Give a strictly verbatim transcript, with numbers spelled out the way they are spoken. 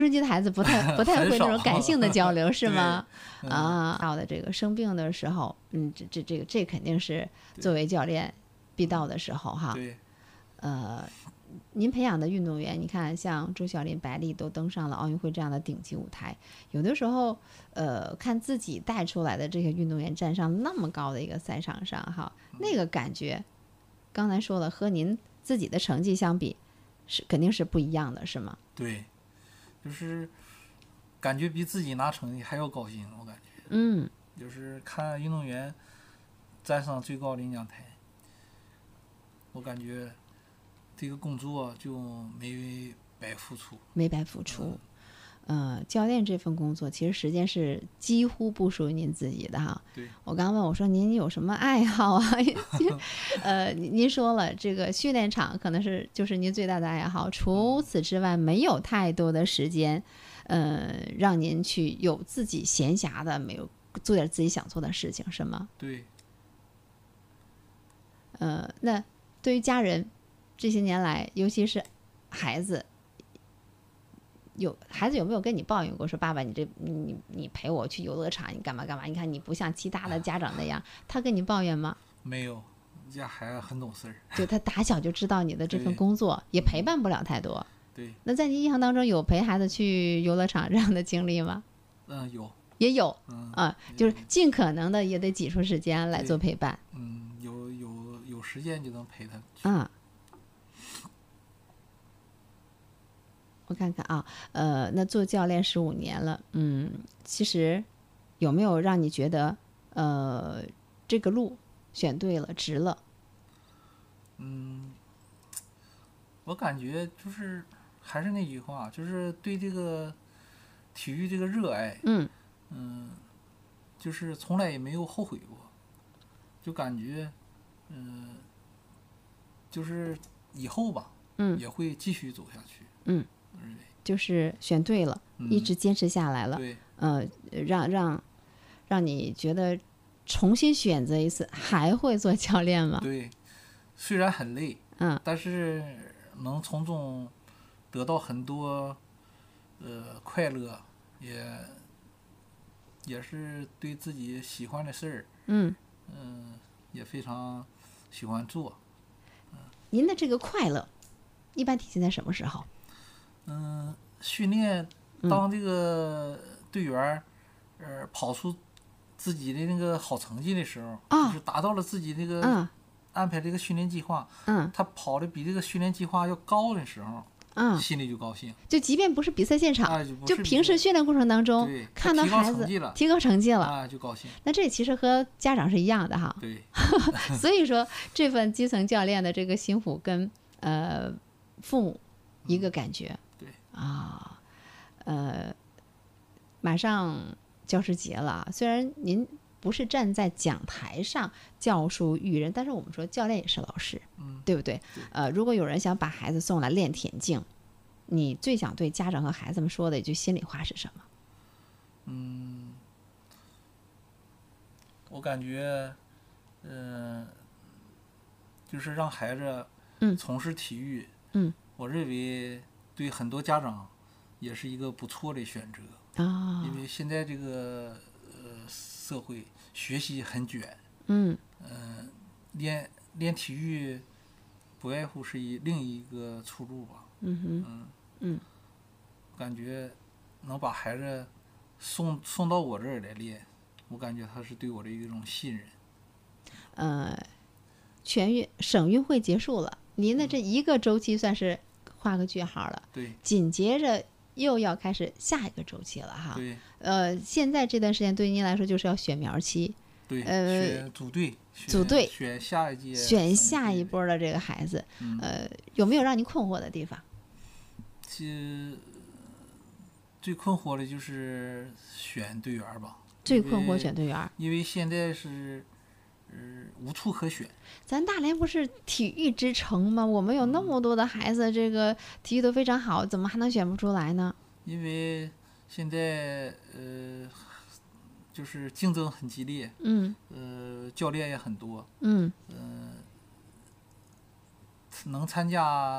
春期的孩子不太不太会那种感性的交流，是吗？ 嗯、 啊，到的这个生病的时候，嗯，这这这个这肯定是作为教练必到的时候哈。 对， 呃，您培养的运动员，你看像周晓林、白丽都登上了奥运会这样的顶级舞台，有的时候，呃，看自己带出来的这些运动员站上那么高的一个赛场上哈，那个感觉，刚才说了，和您自己的成绩相比，是肯定是不一样的，是吗？ 对。就是感觉比自己拿成绩还要高兴，我感觉。 嗯， 就是看运动员站上最高领奖台，我感觉这个工作就没白付出。 没白付出。嗯、呃，教练这份工作其实时间是几乎不属于您自己的哈。 对。 我刚问我说您有什么爱好啊？呃，您说了这个训练场可能是就是您最大的爱好，除此之外没有太多的时间，呃，让您去有自己闲暇的，没有做点自己想做的事情，是吗？ 对。 呃，那对于家人，这些年来，尤其是孩子。有孩子有没有跟你抱怨过说爸爸你这你你陪我去游乐场你干嘛干嘛？你看你不像其他的家长那样，他跟你抱怨吗？ 没有，家孩子很懂事儿。 就他打小就知道你的这份工作，也陪伴不了太多。 对。 那在你印象当中有陪孩子去游乐场这样的经历吗？ 嗯，有。 也有。 嗯啊，就是尽可能的也得挤出时间来做陪伴。 嗯，有有有时间就能陪他去。 嗯。我看看啊，呃，那做教练十五年了，嗯，其实有没有让你觉得，呃，这个路选对了，值了？ 嗯，我感觉就是还是那句话，就是对这个体育这个热爱， 嗯嗯，就是从来也没有后悔过，就感觉，嗯、呃，就是以后吧， 嗯， 也会继续走下去。 嗯。就是选对了， 嗯、 一直坚持下来了， 对， 呃，让让让你觉得重新选择一次，还会做教练吗？ 对，虽然很累， 嗯， 但是能从中得到很多呃快乐，也也是对自己喜欢的事儿， 嗯嗯、呃，也非常喜欢做。 嗯，您的这个快乐一般体现在什么时候？ 嗯，训练当这个队员，呃，跑出自己的那个好成绩的时候， 哦、 就是达到了自己这个、 嗯、 安排这个训练计划， 嗯， 他跑的比这个训练计划要高的时候， 嗯， 心里就高兴。 就即便不是比赛现场， 啊、就, 就平时训练过程当中，看到孩子提高成绩了， 提高成绩了， 啊，就高兴。 那这其实和家长是一样的哈。 对。 所以说，这份基层教练的这个辛苦跟呃父母一个感觉。 嗯对啊，呃，马上教师节了，虽然您不是站在讲台上教书育人，但是我们说教练也是老师， 嗯， 对不对？ 对。 呃，如果有人想把孩子送来练田径，你最想对家长和孩子们说的一句心里话是什么？ 嗯，我感觉，嗯、呃，就是让孩子从事体育， 嗯， 我认为对很多家长也是一个不错的选择啊、哦， 因为现在这个呃社会学习很卷， 嗯， 呃，练练体育不外乎是一另一个出路吧， 嗯哼， 嗯嗯， 感觉能把孩子送送到我这儿来练，我感觉他是对我的一种信任。 呃，全运省运会结束了，您的这一个周期算是画个句号了。 对， 紧接着又要开始下一个周期了哈。 对。 呃，现在这段时间对于您来说就是要选苗期。 对。 呃， 选组队。 组队。 选下一届。 选下一波的这个孩子， 嗯、 呃，有没有让您困惑的地方？ 其实最困惑的就是选队员吧。 最困惑选队员， 因为现在是。呃，无处可选。 咱大连不是体育之城吗？我们有那么多的孩子，嗯、这个体育都非常好，怎么还能选不出来呢？ 因为现在呃，就是竞争很激烈， 嗯， 呃，教练也很多， 嗯， 呃，能参加